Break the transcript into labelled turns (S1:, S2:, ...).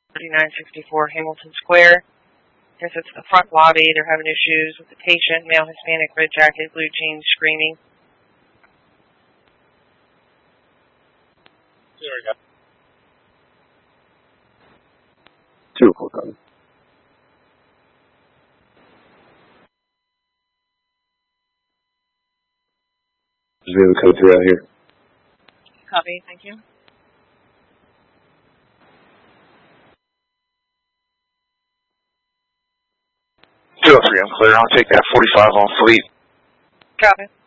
S1: 3964 Hamilton Square. Guess it's the front lobby. They're having issues with the patient, male Hispanic, red jacket, blue jeans, screaming.
S2: There we go.
S3: 2 o'clock on. Does we have a code 3 out here?
S1: Copy, thank you.
S2: I'm clear. I'll take that 45 on fleet.
S1: Copy.